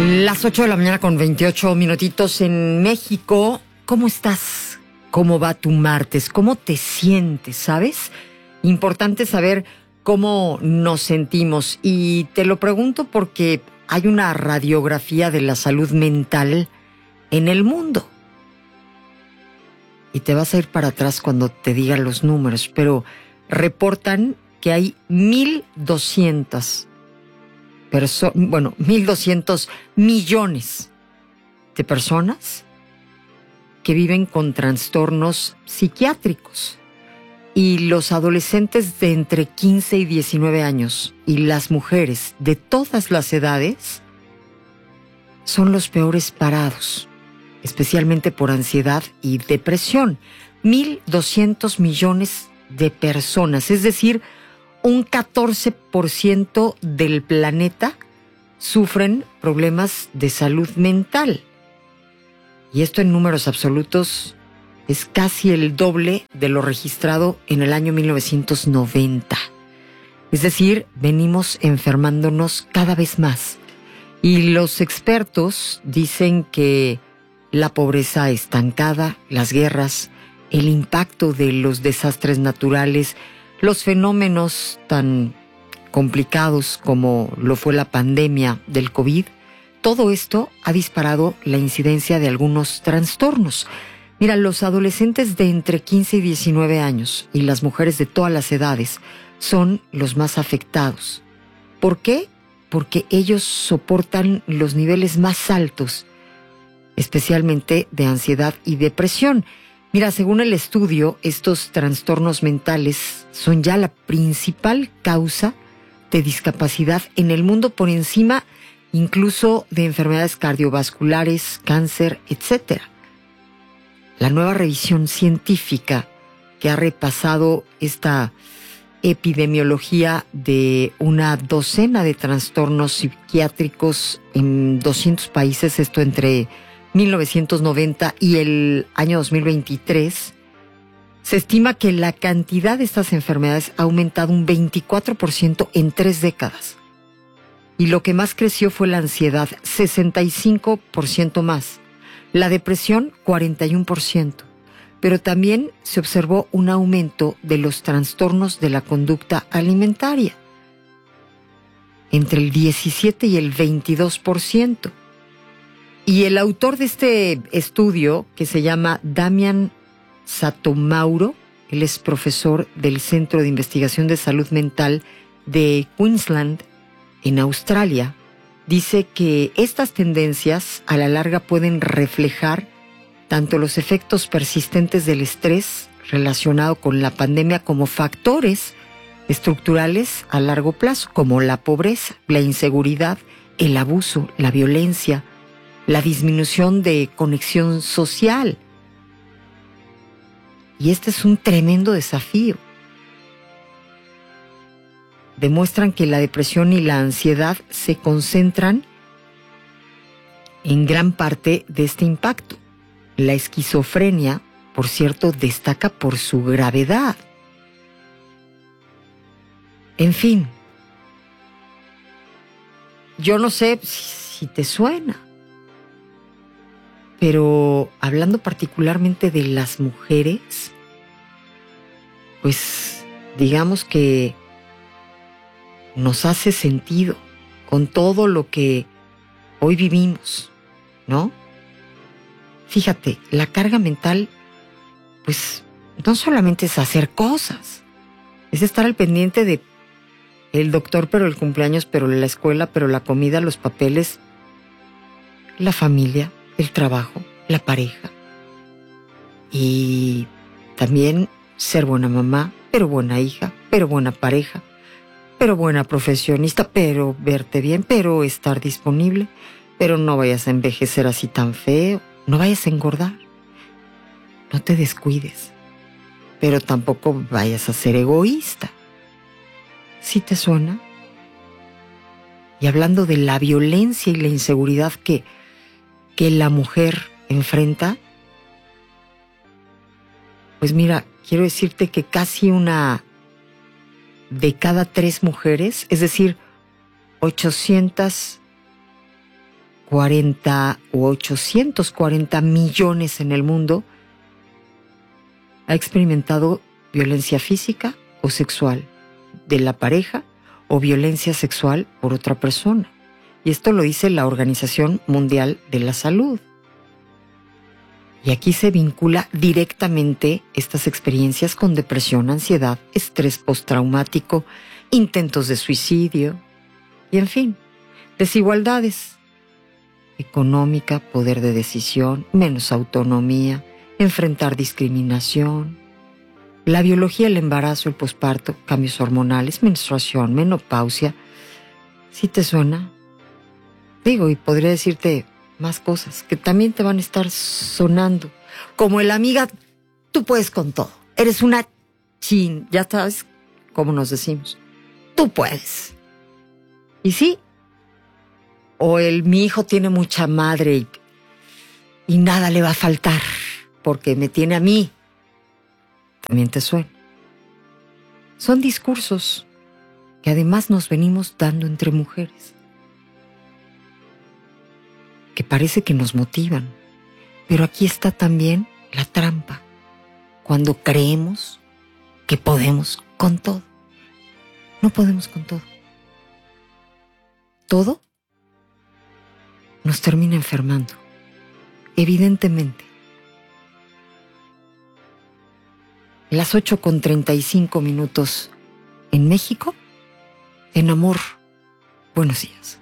Las 8 de la mañana con 28 minutitos en México. ¿Cómo estás? ¿Cómo va tu martes? ¿Cómo te sientes? ¿Sabes? Importante saber cómo nos sentimos. Y te lo pregunto porque hay una radiografía de la salud mental en el mundo. Y te vas a ir para atrás cuando te digan los números, pero reportan que hay 1,200 millones de personas que viven con trastornos psiquiátricos. Y los adolescentes de entre 15 y 19 años y las mujeres de todas las edades son los peores parados, especialmente por ansiedad y depresión. 1,200 millones de personas, es decir, un 14% del planeta sufren problemas de salud mental. Y esto en números absolutos es casi el doble de lo registrado en el año 1990. Es decir, venimos enfermándonos cada vez más. Y los expertos dicen que la pobreza estancada, las guerras, el impacto de los desastres naturales, los fenómenos tan complicados como lo fue la pandemia del COVID, todo esto ha disparado la incidencia de algunos trastornos. Mira, los adolescentes de entre 15 y 19 años y las mujeres de todas las edades son los más afectados. ¿Por qué? Porque ellos soportan los niveles más altos, especialmente de ansiedad y depresión. Mira, según el estudio, estos trastornos mentales son ya la principal causa de discapacidad en el mundo, por encima incluso de enfermedades cardiovasculares, cáncer, etc. La nueva revisión científica que ha repasado esta epidemiología de una docena de trastornos psiquiátricos en 200 países, esto entre 1990 y el año 2023, se estima que la cantidad de estas enfermedades ha aumentado un 24% en 3 décadas. Y lo que más creció fue la ansiedad, 65% más. La depresión, 41%. Pero también se observó un aumento de los trastornos de la conducta alimentaria, entre el 17 y el 22%. Y el autor de este estudio, que se llama Damian Satomauro, él es profesor del Centro de Investigación de Salud Mental de Queensland, en Australia, dice que estas tendencias a la larga pueden reflejar tanto los efectos persistentes del estrés relacionado con la pandemia como factores estructurales a largo plazo, como la pobreza, la inseguridad, el abuso, la violencia, la disminución de conexión social. Y este es un tremendo desafío. Demuestran que la depresión y la ansiedad se concentran en gran parte de este impacto. La esquizofrenia, por cierto, destaca por su gravedad. En fin, yo no sé si te suena, pero hablando particularmente de las mujeres, pues digamos que nos hace sentido con todo lo que hoy vivimos, ¿no? Fíjate, la carga mental, pues no solamente es hacer cosas, es estar al pendiente de el doctor, pero el cumpleaños, pero la escuela, pero la comida, los papeles, la familia, el trabajo, la pareja. Y también ser buena mamá, pero buena hija, pero buena pareja, pero buena profesionista, pero verte bien, pero estar disponible, pero no vayas a envejecer así tan feo, no vayas a engordar, no te descuides, pero tampoco vayas a ser egoísta. ¿Sí te suena? Y hablando de la violencia y la inseguridad que la mujer enfrenta, pues mira, quiero decirte que casi una de cada 3 mujeres, es decir, 840 840 u 840 millones en el mundo ha experimentado violencia física o sexual de la pareja o violencia sexual por otra persona. Y esto lo dice la Organización Mundial de la Salud. Y aquí se vincula directamente estas experiencias con depresión, ansiedad, estrés postraumático, intentos de suicidio y, en fin, desigualdades económica, poder de decisión, menos autonomía, enfrentar discriminación, la biología, el embarazo, el posparto, cambios hormonales, menstruación, menopausia. ¿Sí te suena? Digo, y podría decirte más cosas que también te van a estar sonando. Como el amiga, tú puedes con todo. Eres una ya sabes cómo nos decimos. Tú puedes. Y sí. O mi hijo tiene mucha madre y nada le va a faltar porque me tiene a mí. También te suena. Son discursos que además nos venimos dando entre mujeres, que parece que nos motivan. Pero aquí está también la trampa, cuando creemos que podemos con todo. No podemos con todo. Todo nos termina enfermando, evidentemente. Las 8:35 en México, en amor. Buenos días.